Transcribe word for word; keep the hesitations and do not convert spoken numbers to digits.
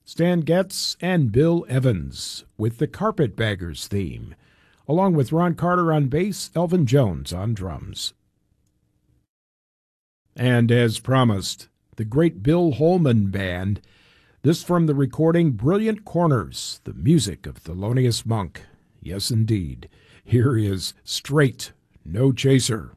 Stan Getz and Bill Evans with the Carpetbaggers theme, along with Ron Carter on bass, Elvin Jones on drums. And as promised, the great Bill Holman Band, this from the recording Brilliant Corners, the music of Thelonious Monk. Yes, indeed. Here is Straight, No Chaser.